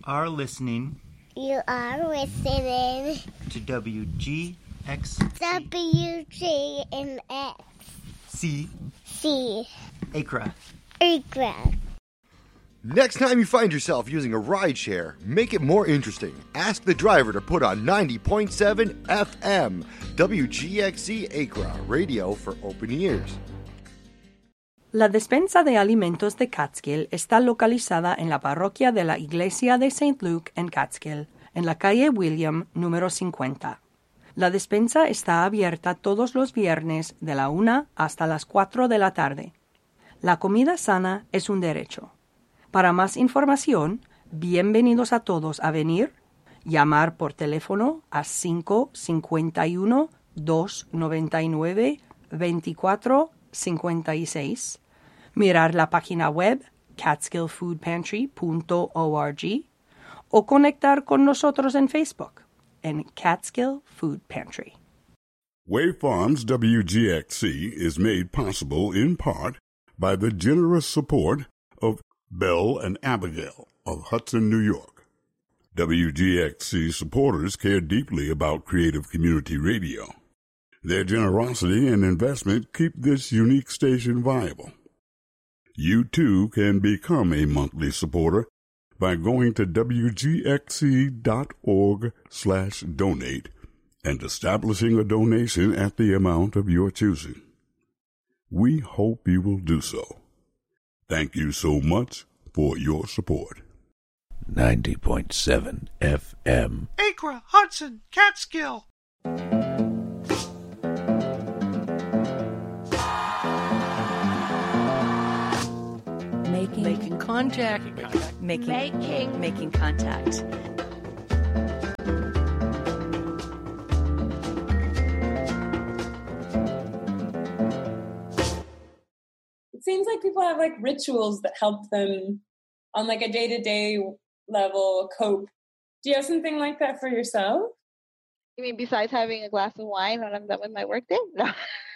are listening You are listening to WGX WGNX C Accra. Next time you find yourself using a rideshare, make it more interesting. Ask the driver to put on 90.7 FM, WGXC Accra, radio for open ears. La despensa de alimentos de Catskill está localizada en la parroquia de la Iglesia de St. Luke en Catskill, en la calle William, número 50. La despensa está abierta todos los viernes de la 1 hasta las 4 de la tarde. La comida sana es un derecho. Para más información, bienvenidos a todos a venir, llamar por teléfono a 551-299-2456, mirar la página web catskillfoodpantry.org o conectar con nosotros en Facebook en Catskill Food Pantry. Wave Farms WGXC is made possible in part by the generous support of Belle and Abigail of Hudson, New York. WGXC supporters care deeply about creative community radio. Their generosity and investment keep this unique station viable. You too can become a monthly supporter by going to wgxc.org/donate and establishing a donation at the amount of your choosing. We hope you will do so. Thank you so much for your support. 90.7 FM. Accra, Hudson, Catskill. Making contact. Making contact. It seems like people have like rituals that help them on like a day-to-day level cope. Do you have something like that for yourself? You mean besides having a glass of wine when I'm done with my workday? No.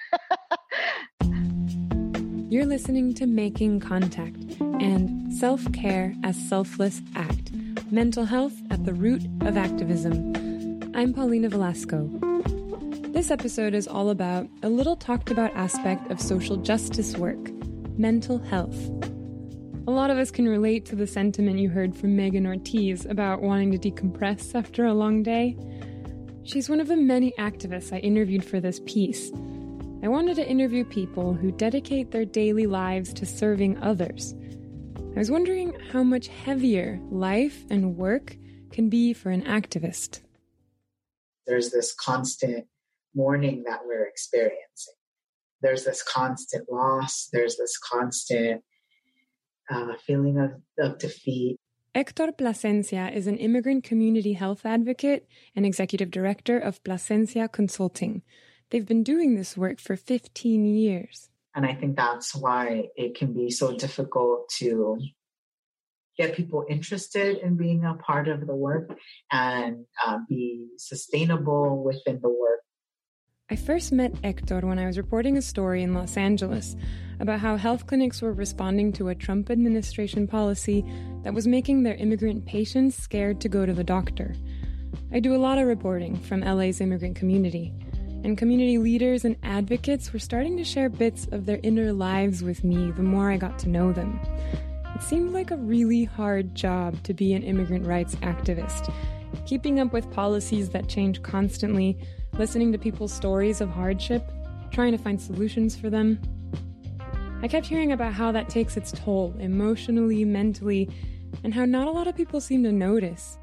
You're listening to Making Contact and Self-Care as Selfless Act, Mental Health at the Root of Activism. I'm Paulina Velasco. This episode is all about a little talked about aspect of social justice work, mental health. A lot of us can relate to the sentiment you heard from Megan Ortiz about wanting to decompress after a long day. She's one of the many activists I interviewed for this piece. I wanted to interview people who dedicate their daily lives to serving others. I was wondering how much heavier life and work can be for an activist. There's this constant mourning that we're experiencing. There's this constant loss. There's this constant feeling of defeat. Hector Plasencia is an immigrant community health advocate and executive director of Plasencia Consulting. They've been doing this work for 15 years. And I think that's why it can be so difficult to get people interested in being a part of the work and be sustainable within the work. I first met Hector when I was reporting a story in Los Angeles about how health clinics were responding to a Trump administration policy that was making their immigrant patients scared to go to the doctor. I do a lot of reporting from LA's immigrant community, and community leaders and advocates were starting to share bits of their inner lives with me the more I got to know them. It seemed like a really hard job to be an immigrant rights activist, keeping up with policies that change constantly, listening to people's stories of hardship, trying to find solutions for them. I kept hearing about how that takes its toll emotionally, mentally, and how not a lot of people seem to notice.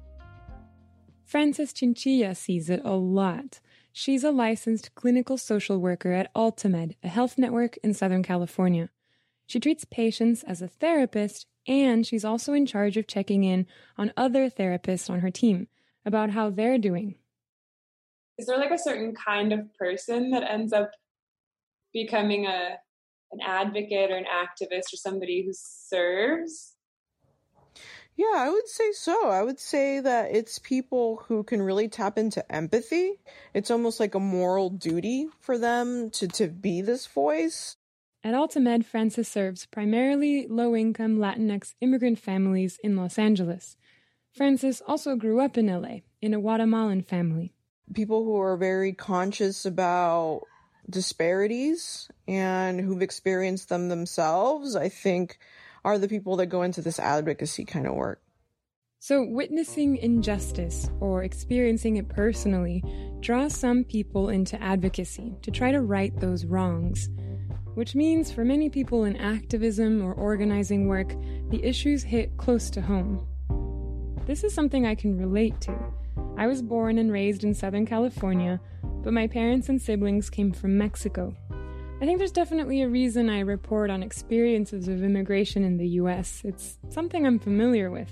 Frances Chinchilla sees it a lot. She's a licensed clinical social worker at Altamed, a health network in Southern California. She treats patients as a therapist, and she's also in charge of checking in on other therapists on her team about how they're doing. Is there like a certain kind of person that ends up becoming an advocate or an activist or somebody who serves? Yeah, I would say so. I would say that it's people who can really tap into empathy. It's almost like a moral duty for them to be this voice. At Altamed, Frances serves primarily low-income Latinx immigrant families in Los Angeles. Francis also grew up in LA, in a Guatemalan family. People who are very conscious about disparities and who've experienced them themselves, I think, are the people that go into this advocacy kind of work. So witnessing injustice or experiencing it personally draws some people into advocacy to try to right those wrongs, which means for many people in activism or organizing work, the issues hit close to home. This is something I can relate to. I was born and raised in Southern California, but my parents and siblings came from Mexico. I think there's definitely a reason I report on experiences of immigration in the US. It's something I'm familiar with.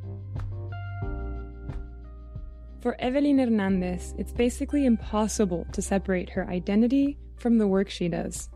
For Evelyn Hernandez, it's basically impossible to separate her identity from the work she does.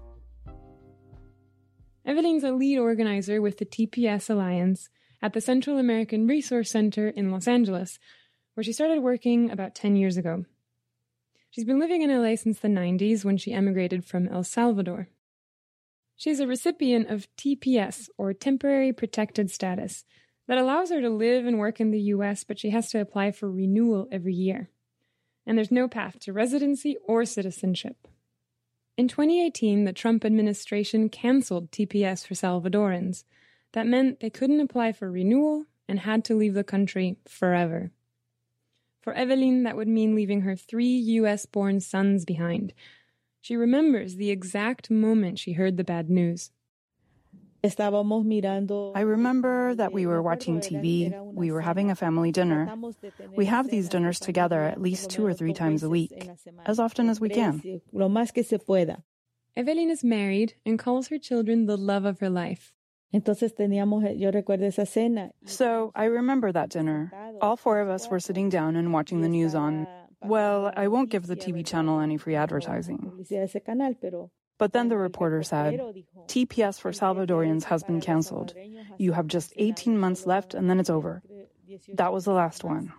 Evelyn's a lead organizer with the TPS Alliance at the Central American Resource Center in Los Angeles, where she started working about 10 years ago. She's been living in LA since the 90s when she emigrated from El Salvador. She's a recipient of TPS, or Temporary Protected Status, that allows her to live and work in the US, but she has to apply for renewal every year. And there's no path to residency or citizenship. In 2018, the Trump administration canceled TPS for Salvadorans. That meant they couldn't apply for renewal and had to leave the country forever. For Evelyn, that would mean leaving her 3 US-born sons behind. She remembers the exact moment she heard the bad news. I remember that we were watching TV, we were having a family dinner. We have these dinners together at least 2 or 3 times a week, as often as we can. Evelyn is married and calls her children the love of her life. So I remember that dinner. All 4 of us were sitting down and watching the news on, well, I won't give the TV channel any free advertising. But then the reporter said, TPS for Salvadorians has been canceled. You have just 18 months left and then it's over. That was the last one.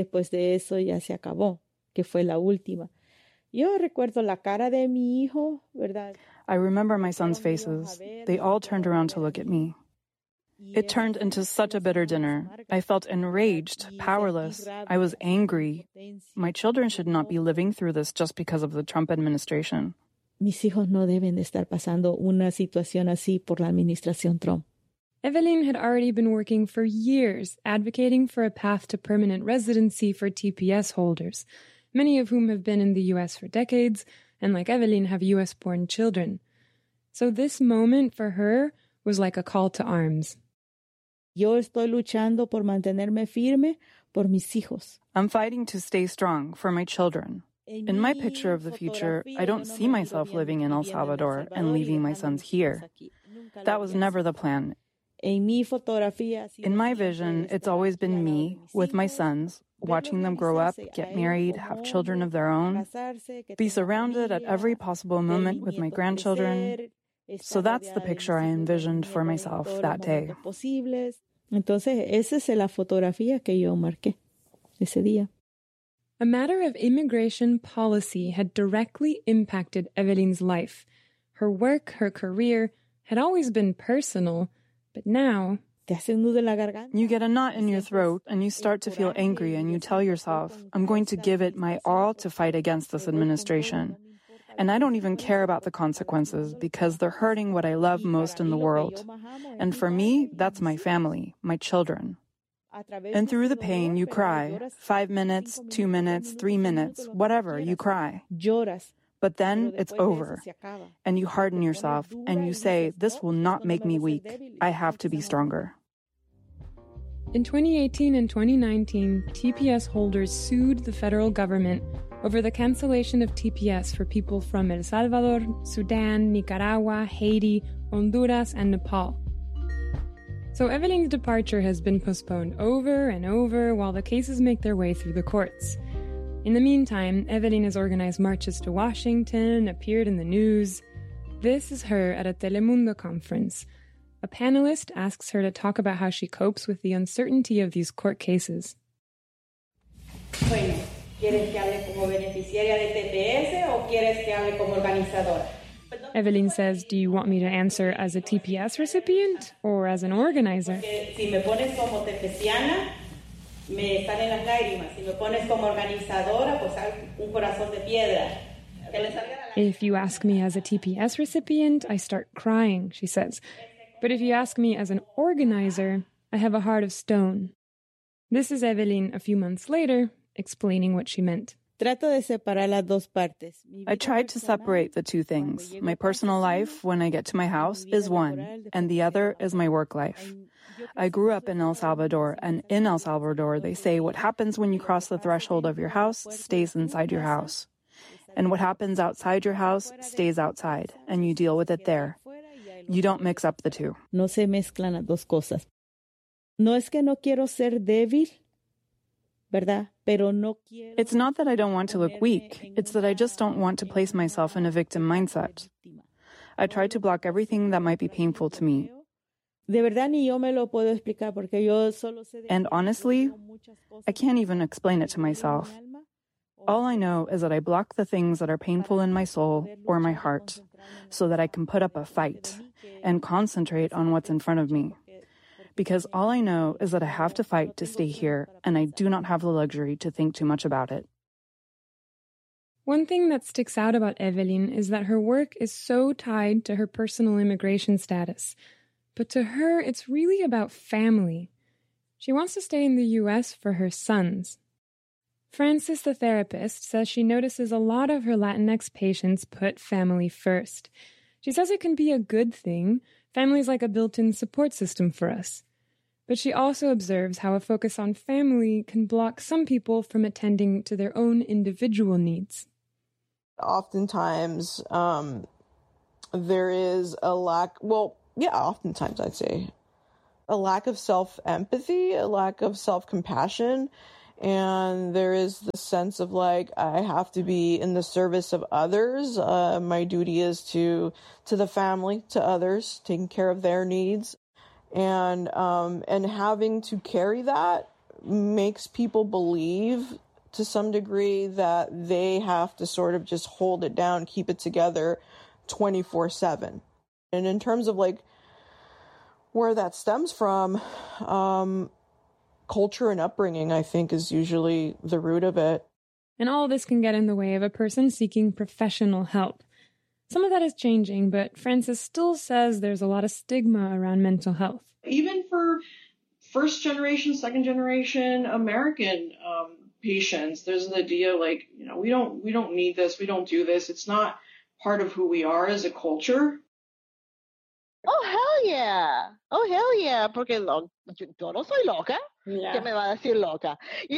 I remember my sons' faces. They all turned around to look at me. It turned into such a bitter dinner. I felt enraged, powerless. I was angry. My children should not be living through this just because of the Trump administration. Mis hijos no deben de estar pasando una situación así por la administración Trump. Evelyn had already been working for years advocating for a path to permanent residency for TPS holders, many of whom have been in the U.S. for decades and, like Evelyn, have U.S.-born children. So this moment for her was like a call to arms. Yo estoy luchando por mantenerme firme por mis hijos. I'm fighting to stay strong for my children. In my picture of the future, I don't see myself living in El Salvador and leaving my sons here. That was never the plan. In my vision, it's always been me, with my sons, watching them grow up, get married, have children of their own, be surrounded at every possible moment with my grandchildren. So that's the picture I envisioned for myself that day. Entonces, esa es la fotografía que yo marqué ese día. A matter of immigration policy had directly impacted Evelyn's life. Her work, her career, had always been personal, but now... You get a knot in your throat and you start to feel angry and you tell yourself, I'm going to give it my all to fight against this administration. And I don't even care about the consequences because they're hurting what I love most in the world. And for me, that's my family, my children. And through the pain, you cry. 5 minutes, 2 minutes, 3 minutes, whatever, you cry. But then it's over. And you harden yourself and you say, this will not make me weak. I have to be stronger. In 2018 and 2019, TPS holders sued the federal government over the cancellation of TPS for people from El Salvador, Sudan, Nicaragua, Haiti, Honduras, and Nepal. So Evelyn's departure has been postponed over and over while the cases make their way through the courts. In the meantime, Evelyn has organized marches to Washington, appeared in the news. This is her at a Telemundo conference. A panelist asks her to talk about how she copes with the uncertainty of these court cases. Bueno, ¿quieres que hable como beneficiaria de TPS o quieres que hable como organizadora? Evelyn says, do you want me to answer as a TPS recipient or as an organizer? Si me pones como tepeciana, me salen las lágrimas. Si me pones como organizadora, pues un corazón de piedra. If you ask me as a TPS recipient, I start crying, she says. But if you ask me as an organizer, I have a heart of stone. This is Evelyn a few months later, explaining what she meant. Trato de separar las dos partes. I tried to separate the two things. My personal life, when I get to my house, is one, and the other is my work life. I grew up in El Salvador, and in El Salvador, they say what happens when you cross the threshold of your house stays inside your house. And what happens outside your house stays outside, and you deal with it there. You don't mix up the two. No se mezclan las dos cosas. No es que no quiero ser débil, ¿verdad? Pero no quiero... It's not that I don't want to look weak. It's that I just don't want to place myself in a victim mindset. I try to block everything that might be painful to me. De verdad ni yo me lo puedo explicar porque yo solo sé... And honestly, I can't even explain it to myself. All I know is that I block the things that are painful in my soul or my heart so that I can put up a fight and concentrate on what's in front of me. Because all I know is that I have to fight to stay here, and I do not have the luxury to think too much about it. One thing that sticks out about Evelyn is that her work is so tied to her personal immigration status. But to her, it's really about family. She wants to stay in the U.S. for her sons. Frances, the therapist, says she notices a lot of her Latinx patients put family first. She says it can be a good thing. Family's like a built-in support system for us. But she also observes how a focus on family can block some people from attending to their own individual needs. Oftentimes, there is a lack, oftentimes I'd say, a lack of self-empathy, a lack of self-compassion, and there is the sense of like, I have to be in the service of others. My duty is to the family, to others, taking care of their needs. And having to carry that makes people believe to some degree that they have to sort of just hold it down, keep it together 24/7. And in terms of like where that stems from, culture and upbringing, I think, is usually the root of it. And all this can get in the way of a person seeking professional help. Some of that is changing, but Frances still says there's a lot of stigma around mental health. Even for first generation, second generation American patients, there's an idea like, we don't need this, we don't do this. It's not part of who we are as a culture. Oh, hell yeah. Oh, hell yeah. Porque yo no soy loca. Yeah. ¿Qué me va a decir loca?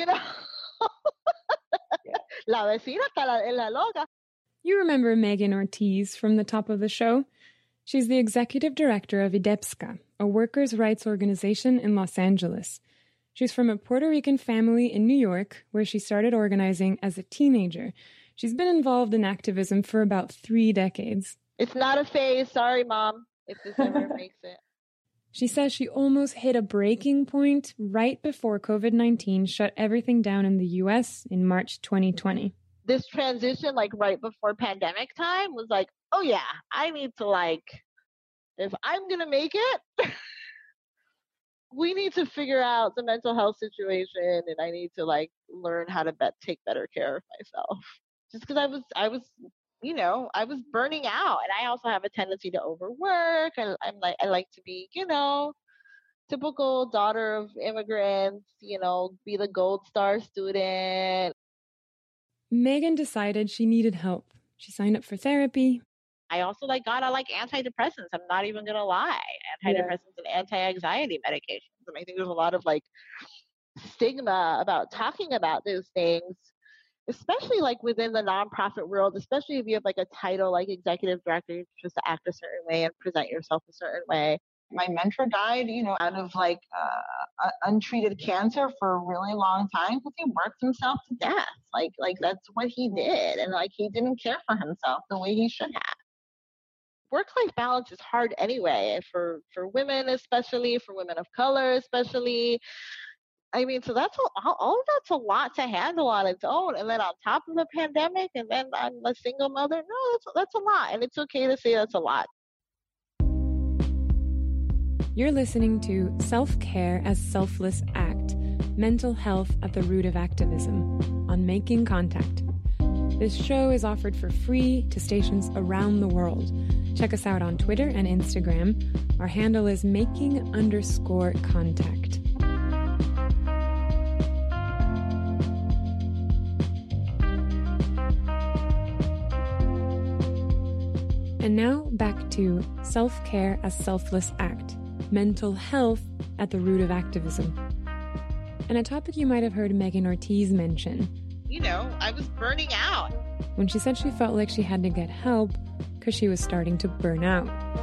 La vecina está la loca. You remember Megan Ortiz from the top of the show? She's the executive director of IDEPSCA, a workers' rights organization in Los Angeles. She's from a Puerto Rican family in New York, where she started organizing as a teenager. She's been involved in activism for about 3 decades. It's not a phase. Sorry, Mom, if this ever makes it. She says she almost hit a breaking point right before COVID-19 shut everything down in the U.S. in March 2020. This transition, like right before pandemic time, was like, oh yeah, I need to if I'm going to make it, we need to figure out the mental health situation, and I need to learn how to take better care of myself. Just because I was burning out, and I also have a tendency to overwork. I like to be, typical daughter of immigrants, be the gold star student. Megan decided she needed help. She signed up for therapy. I also got antidepressants. I'm not even going to lie. Antidepressants and anti-anxiety medications. And I think there's a lot of stigma about talking about those things, especially within the nonprofit world, especially if you have a title like executive director, you're supposed to act a certain way and present yourself a certain way. My mentor died, out of untreated cancer for a really long time because he worked himself to death. Like that's what he did. And he didn't care for himself the way he should have. Work-life balance is hard anyway for women, especially for women of color, especially. I mean, so that's all of that's a lot to handle on its own. And then on top of the pandemic, and then I'm a single mother. No, that's a lot. And it's okay to say that's a lot. You're listening to Self-Care as Selfless Act, Mental Health at the Root of Activism on Making Contact. This show is offered for free to stations around the world. Check us out on Twitter and Instagram. Our handle is making_contact. And now back to Self-Care as Selfless Act, Mental Health at the Root of Activism. And a topic you might have heard Megan Ortiz mention. You know, I was burning out. When she said she felt like she had to get help because she was starting to burn out.